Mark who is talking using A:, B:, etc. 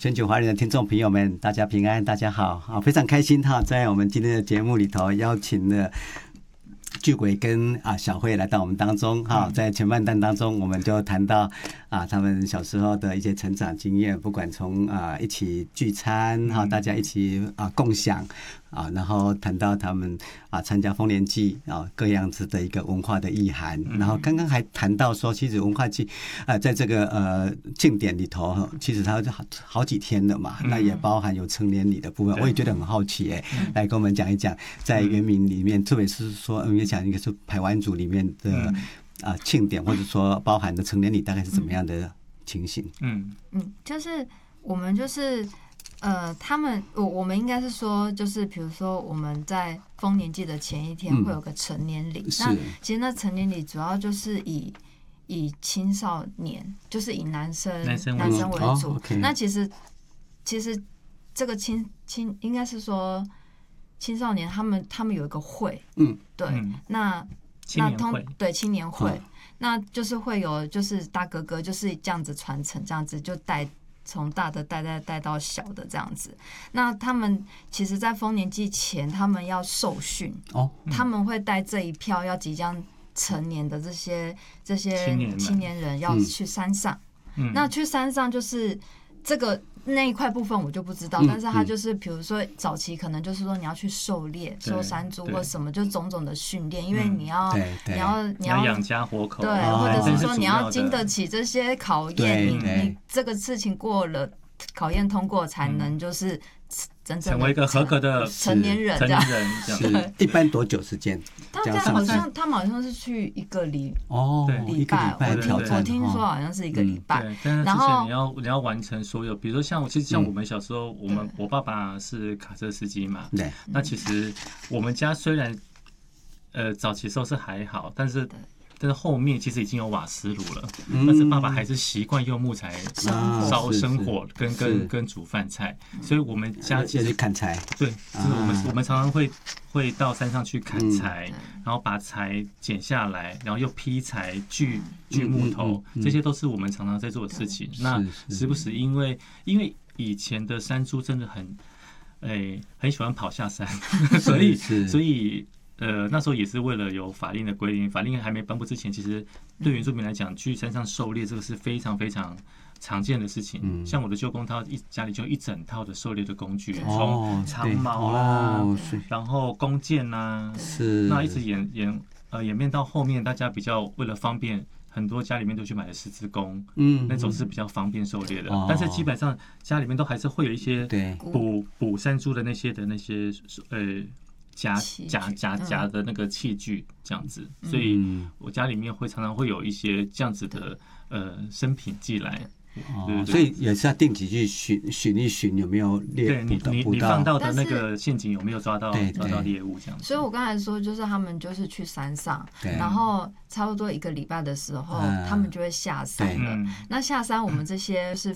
A: 全球华人的听众朋友们，大家平安，大家好，非常开心哈，在我们今天的节目里头邀请了巨鬼跟小慧来到我们当中哈，在前半段当中，我们就谈到他们小时候的一些成长经验，不管从一起聚餐哈，大家一起共享然后谈到他们参加丰年祭各样子的一个文化的意涵，然后刚刚还谈到说，其实文化祭在这个庆典里头，其实它好几天了嘛，那也包含有成年礼的部分，我也觉得很好奇来跟我们讲一讲，在原民里面，特别是说也讲一个是排湾族里面的庆典，或者说包含的成年礼大概是怎么样的情形？
B: 就是我们就是我们应该是说，就是比如说我们在丰年祭的前一天会有个成年礼，那其实那成年礼主要就是以青少年，就是以男生为主。那其实这个应该是说青少年他们有一个会，对，那青年会，那就是会有就是大哥哥就是这样子传承，这样子就从大的带到小的这样子。那他们其实在丰年祭前他们要受训，他们会带这一票要即将成年的这些青年人要去山上，那去山上就是这个那一块部分我就不知道，但是他就是比如说早期可能就是说你要去狩猎、收山猪或什么，就种种的训练，因为你要
C: 养家活口，
B: 对，或者是说你要经得起这些考验，你这个事情过了考验通过才能就是真正
C: 成为一个合格的
B: 成年人，这样
A: 是一般多久时间？
B: 他们好像是去一个礼拜，我听说好像是一个礼拜。
C: 然后你要完成所有，比如说像我们小时候，我爸爸是卡车司机嘛，那其实我们家虽然早期时候是还好，但是后面其实已经有瓦斯炉了，但是爸爸还是习惯用木材烧生火跟煮饭菜，所以我们家其实
A: 砍柴，
C: 对，就是我们常常会到山上去砍柴，然后把柴剪下来，然后又劈柴锯木头，这些都是我们常常在做的事情。那时不时因为以前的山猪真的很喜欢跑下山，所以那时候也是为了有法令的规定，法令还没颁布之前，其实对原住民来讲，去山上狩猎这个是非常非常常见的事情。像我的舅公，他家里就一整套的狩猎的工具，从长矛然后弓箭那一直演变到后面，大家比较为了方便，很多家里面都去买了十字弓，那种是比较方便狩猎的。但是基本上家里面都还是会有一些捕山猪的那些夹的那个器具这样子，所以我家里面常常会有一些这样子的生品寄来。
A: 所以也是要定期去寻一寻有没有猎捕到，
C: 你放到的那个陷阱有没有抓到猎物这样子。
B: 所以我刚才说，就是他们就是去山上，然后差不多一个礼拜的时候，他们就会下山了。那下山，我们这些是